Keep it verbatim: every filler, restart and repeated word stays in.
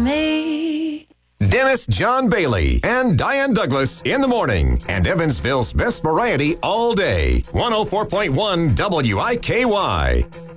me. Dennis John Bailey and Diane Douglas in the morning, and Evansville's best variety all day. one oh four point one W I K Y.